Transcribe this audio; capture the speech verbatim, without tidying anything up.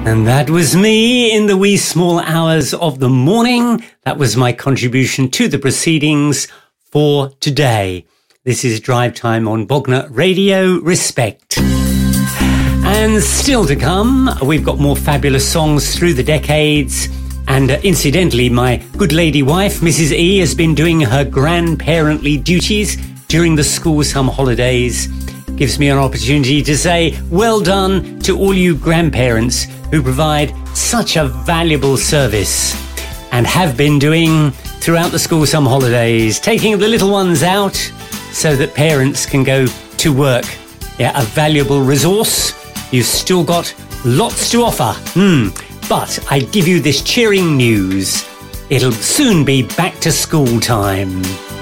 And that was me in the wee small hours of the morning. That was my contribution to the proceedings for today. This is Drive Time on Bognor Radio. Respect. And still to come, we've got more fabulous songs through the decades. And uh, incidentally, my good lady wife, Missus E, has been doing her grandparently duties during the school summer holidays. Gives me an opportunity to say well done to all you grandparents who provide such a valuable service and have been doing throughout the school summer holidays, taking the little ones out so that parents can go to work. Yeah, a valuable resource. You've still got lots to offer. Hmm. But I give you this cheering news. It'll soon be back to school time.